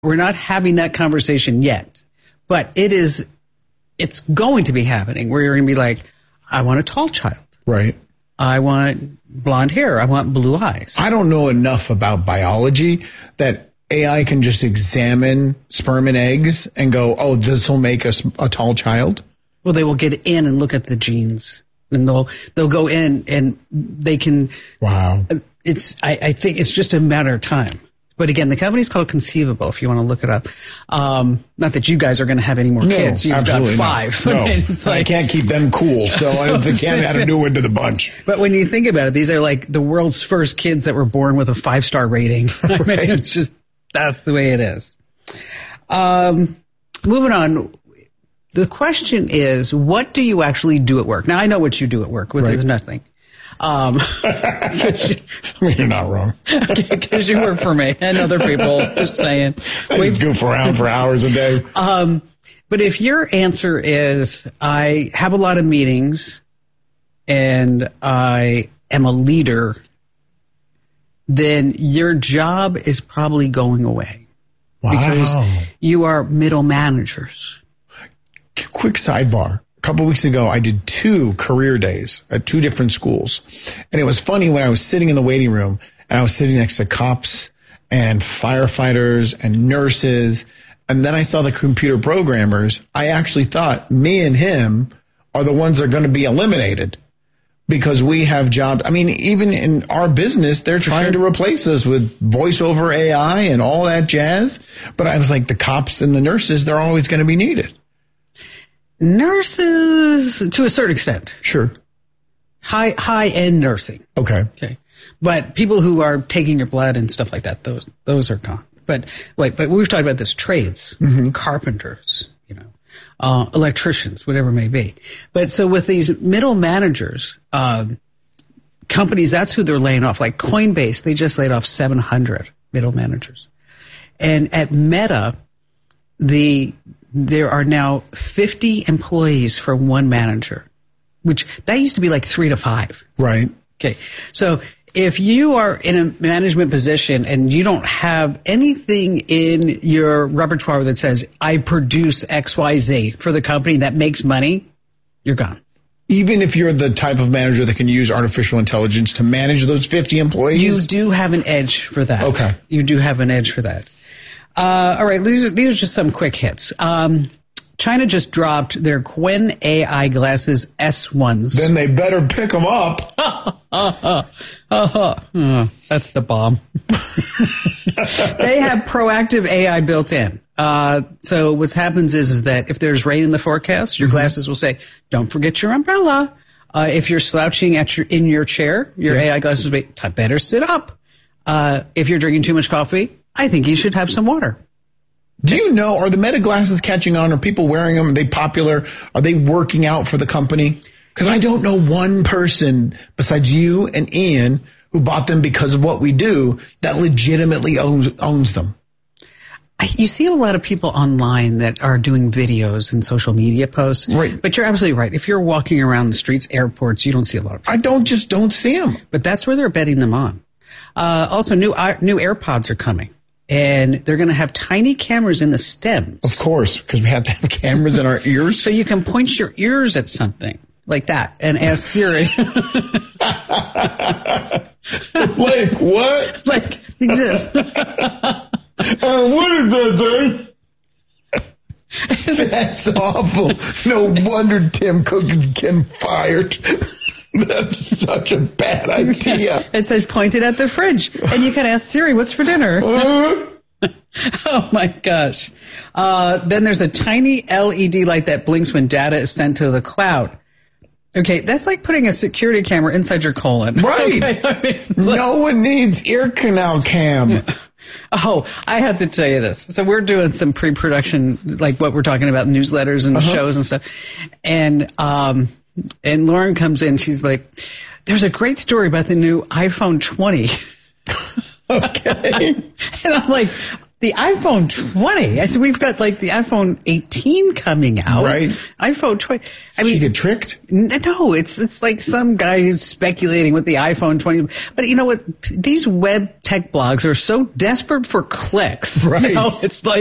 We're not having that conversation yet, but it's going to be happening where you're going to be like, I want a tall child. Right. I want blonde hair. I want blue eyes. I don't know enough about biology that AI can just examine sperm and eggs and go, oh, this will make us a tall child. Well, they will get in and look at the genes, and they'll go in and they can. Wow. I think it's just a matter of time. But again, the company's called Conceivable, if you want to look it up. Not that you guys are going to have any more kids. You've got 5. No. It's like, I can't keep them cool, so I can't add a new one to the bunch. But when you think about it, these are like the world's first kids that were born with a 5-star rating. I mean, it's just, that's the way it is. Moving on. The question is, what do you actually do at work? Now, I know what you do at work, which is nothing. I mean, you're not wrong. Because you work for me and other people. Just saying. I just goof around for hours a day. But if your answer is, I have a lot of meetings and I am a leader, then your job is probably going away. Wow. Because you are middle managers. Quick sidebar. A couple of weeks ago, I did 2 career days at 2 different schools. And it was funny when I was sitting in the waiting room and I was sitting next to cops and firefighters and nurses. And then I saw the computer programmers. I actually thought me and him are the ones that are going to be eliminated because we have jobs. I mean, even in our business, they're trying to replace us with voice over AI and all that jazz. But I was like, the cops and the nurses, they're always going to be needed. Nurses, to a certain extent. Sure. High-end nursing. Okay. But people who are taking your blood and stuff like that, those are gone. But we've talked about this, trades, carpenters, electricians, whatever it may be. But so with these middle managers, companies, that's who they're laying off. Like Coinbase, they just laid off 700 middle managers. And at Meta, there are now 50 employees for one manager, which that used to be like 3 to 5. Right. Okay. So if you are in a management position and you don't have anything in your repertoire that says, I produce XYZ for the company that makes money, you're gone. Even if you're the type of manager that can use artificial intelligence to manage those 50 employees? You do have an edge for that. Okay. You do have an edge for that. All right, these are just some quick hits. China just dropped their Qwen AI glasses S1s. Then they better pick them up. That's the bomb. They have proactive AI built in. So what happens is that if there's rain in the forecast, your glasses will say, don't forget your umbrella. If you're slouching in your chair, your AI glasses will be, better sit up. If you're drinking too much coffee, I think you should have some water. Do you know, are the Meta glasses catching on? Are people wearing them? Are they popular? Are they working out for the company? Because I don't know one person besides you and Ian who bought them because of what we do that legitimately owns them. You see a lot of people online that are doing videos and social media posts. Right. But you're absolutely right. If you're walking around the streets, airports, you don't see a lot of people. I don't see them. But that's where they're betting them on. Also, new AirPods are coming, and they're going to have tiny cameras in the stems. Of course, because we have to have cameras in our ears. So you can point your ears at something like that and ask Siri. Like what? Like this. What is that thing? That's awful. No wonder Tim Cook is getting fired. That's such a bad idea. It says pointed at the fridge. And you can ask Siri, what's for dinner? Oh, my gosh. Then there's a tiny LED light that blinks when data is sent to the cloud. Okay, that's like putting a security camera inside your colon. Right. Okay, I mean, no one needs ear canal cam. Oh, I have to tell you this. So we're doing some pre-production, like what we're talking about, newsletters and shows and stuff. And Lauren comes in. She's like, there's a great story about the new iPhone 20. Okay. And I'm like, the iPhone 20. I said, we've got like the iPhone 18 coming out. Right. iPhone 20. I Did she mean, get tricked? no, it's like some guy who's speculating with the iPhone 20. But you know what? These web tech blogs are so desperate for clicks. Right. You know, it's like,